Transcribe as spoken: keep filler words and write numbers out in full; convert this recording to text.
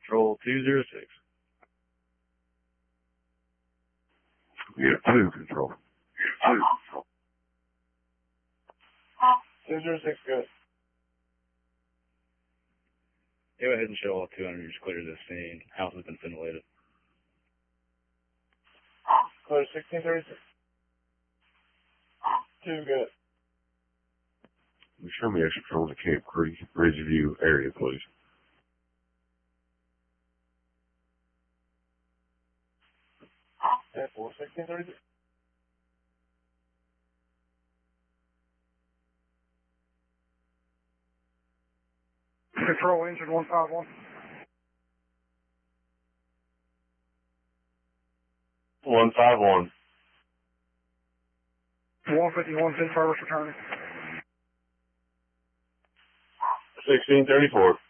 Control two zero six. Yeah, two control. Two. two zero six, good. Go ahead and show all two hundred just clear this scene. House has been ventilated. Clear sixteen thirty-six. Two, good. Show me extra control in the Camp Creek Ridgeview area, please. ten four, sixteen thirty-six. Control engine one five one. one five one. one fifty-one, Fifth service returning. sixteen thirty-four.